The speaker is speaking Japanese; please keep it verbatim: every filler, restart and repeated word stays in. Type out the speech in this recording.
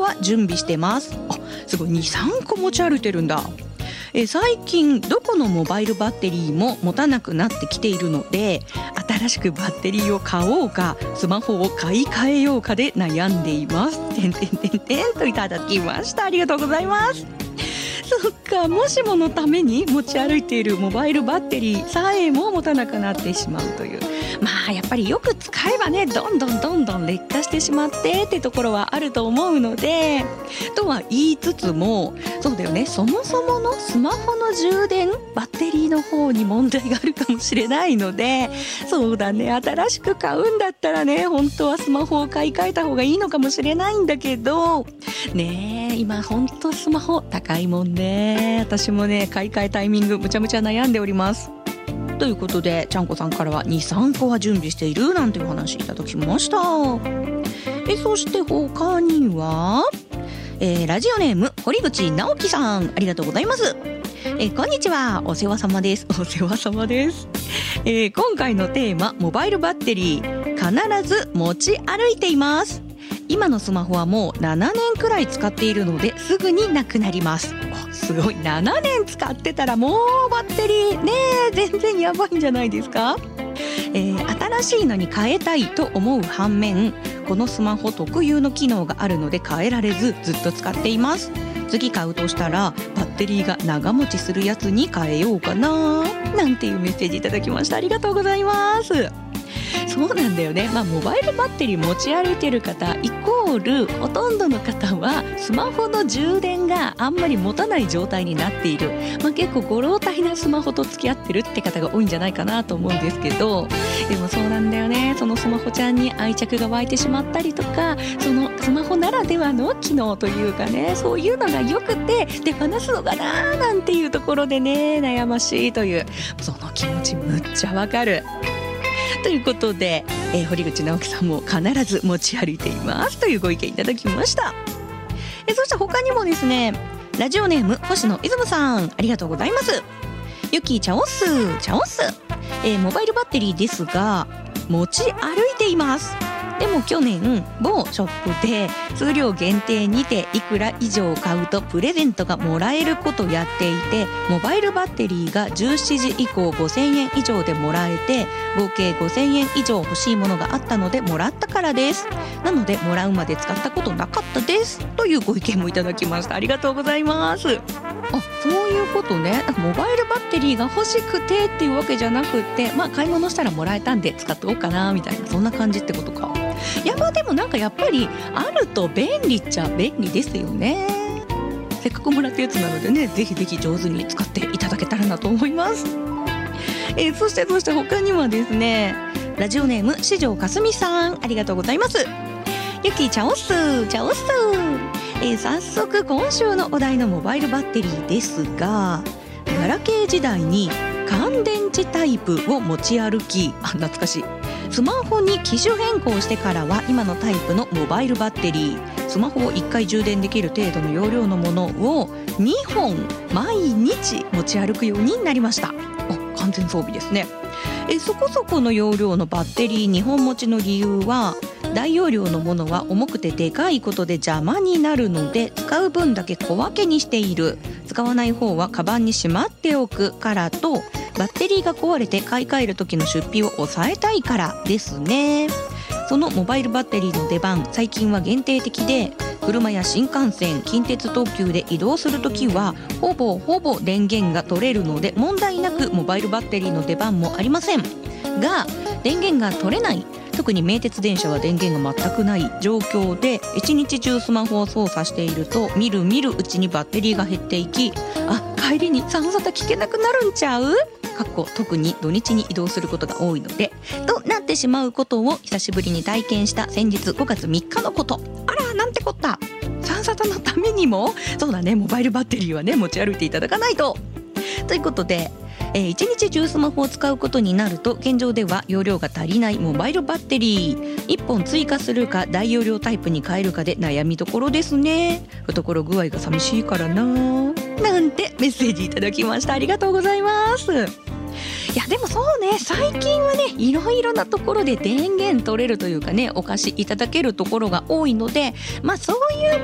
は準備してます。あ、すごい にさんこ持ち歩いてるんだ。え最近どこのモバイルバッテリーも持たなくなってきているので、新しくバッテリーを買おうかスマホを買い替えようかで悩んでいます。てんてんてんてんといただきました。ありがとうございます。そっか、もしものために持ち歩いているモバイルバッテリーさえも持たなくなってしまうという、まあやっぱりよく使えばね、どんどんどんどん劣化してしまってってところはあると思うので、とは言いつつも、そうだよね、そもそものスマホの充電バッテリーの方に問題があるかもしれないので、そうだね、新しく買うんだったらね、本当はスマホを買い替えた方がいいのかもしれないんだけどね、え今本当スマホ高いもんね。私もね、買い替えタイミングむちゃむちゃ悩んでおります。ということで、ちゃんこさんからは にさんこは準備しているなんてお話いただきました。えそして他には、えー、ラジオネーム堀口直樹さん、ありがとうございます。えこんにちは、お世話様です。お世話様です。えー、今回のテーマ、モバイルバッテリー必ず持ち歩いています。今のスマホはもうななねんくらい使っているのですぐになくなります。すごい、ななねん使ってたらもうバッテリーね全然やばいんじゃないですか。えー、新しいのに変えたいと思う反面、このスマホ特有の機能があるので変えられずずっと使っています。次買うとしたらバッテリーが長持ちするやつに変えようかななんていうメッセージいただきました。ありがとうございます。そうなんだよね、まあ、モバイルバッテリー持ち歩いてる方イコールほとんどの方はスマホの充電があんまり持たない状態になっている、まあ、結構ご老体なスマホと付き合ってるって方が多いんじゃないかなと思うんですけど、でもそうなんだよね、そのスマホちゃんに愛着が湧いてしまったりとか、そのスマホならではの機能というかね、そういうのが良くて手放すのかななんていうところでね、悩ましいという、その気持ちむっちゃわかるということで、えー、堀口直樹さんも必ず持ち歩いていますというご意見いただきました。えー、そして他にもですね、ラジオネーム星野出雲さん、ありがとうございます。ゆきチャオスチャオス、えー、モバイルバッテリーですが持ち歩いています。でも去年某ショップで数量限定にていくら以上買うとプレゼントがもらえることをやっていて、モバイルバッテリーがじゅうしちじ以降ごせんえん以上でもらえて、合計ごせんえん以上欲しいものがあったのでもらったからです。なのでもらうまで使ったことなかったですというご意見もいただきました。ありがとうございます。あ、そういうことね。モバイルバッテリーが欲しくてっていうわけじゃなくて、まあ買い物したらもらえたんで使っておこうかなみたいな、そんな感じってことか。いや、まあでもなんかやっぱりあると便利っちゃ便利ですよね。せっかくもらったやつなのでね、ぜひぜひ上手に使っていただけたらなと思います。えー、そしてそして他にはですね、ラジオネーム四条かすみさん、ありがとうございます。ゆきチャオスチャオス、えー、早速今週のお題のモバイルバッテリーですが、ガラケー時代に乾電池タイプを持ち歩き、あ、懐かしい。スマホに機種変更してからは今のタイプのモバイルバッテリー、スマホをいっかい充電できる程度の容量のものをにほん毎日持ち歩くようになりました。お、完全装備ですね。えそこそこの容量のバッテリーにほん持ちの理由は、大容量のものは重くてでかいことで邪魔になるので使う分だけ小分けにしている、使わない方はカバンにしまっておくからと、バッテリーが壊れて買い替える時の出費を抑えたいからですね。そのモバイルバッテリーの出番、最近は限定的で、車や新幹線、近鉄特急で移動するときはほぼほぼ電源が取れるので問題なくモバイルバッテリーの出番もありませんが、電源が取れない、特に名鉄電車は電源が全くない状況で一日中スマホを操作していると、みるみるうちにバッテリーが減っていき、あ、帰りにさんサタ聞けなくなるんちゃう、かっこ特に土日に移動することが多いのでとなってしまうことを久しぶりに体験した先日ごがつみっかのこと。あら、なんてこった。さんサタのためにもそうだね、モバイルバッテリーはね持ち歩いていただかないとということで、えー、一日中スマホを使うことになると、現状では容量が足りないモバイルバッテリーいっぽん追加するか大容量タイプに変えるかで悩みどころですね。懐具合が寂しいからななんてメッセージいただきました。ありがとうございます。いやでもそうね、最近はねいろいろなところで電源取れるというかね、お貸しいただけるところが多いので、まあそういう